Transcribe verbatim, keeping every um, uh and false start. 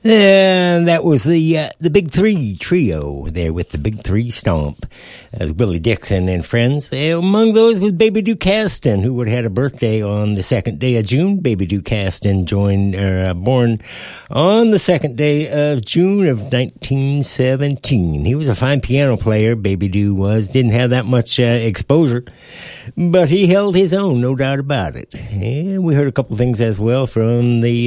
And that was the uh, the Big Three trio there with the Big Three Stomp. Uh, Willie Dixon and friends. Uh, among those was Baby Duke Aston, who would have had a birthday on the second day of June. Baby Duke Aston joined, uh, born on the second day of June of nineteen seventeen. He was a fine piano player, Baby Duke was. Didn't have that much uh, exposure, but he held his own, no doubt about it. And we heard a couple things as well from the